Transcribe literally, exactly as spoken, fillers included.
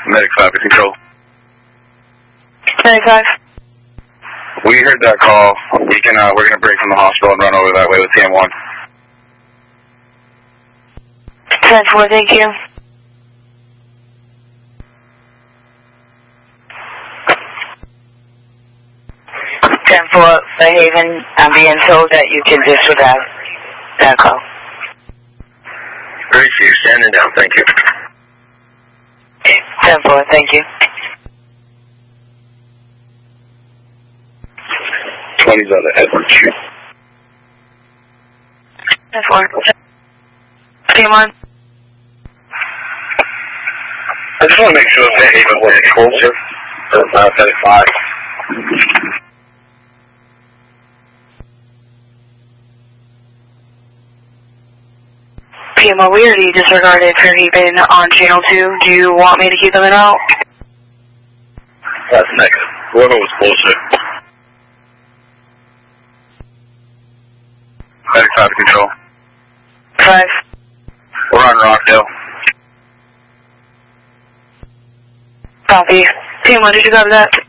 Medic five to control. Medic five. We heard that call. We can, uh, we're going to break from the hospital and run over that way with T M one. ten four, thank you. ten four, Fairhaven, I'm being told that you can disregard that call. Gracie, you're standing down, thank you. ten four, thank you. twenty's on the Edward Street. ten four. Team one. I just want to make sure that Fairhaven was closer to uh, Medic five. P M O, we already disregarded Fairhaven on channel two. Do you want me to keep them in out? That's negative. Whoever was closer. Medic five to control. five. We're on Rockdale. Copy. Team one, did you cover that?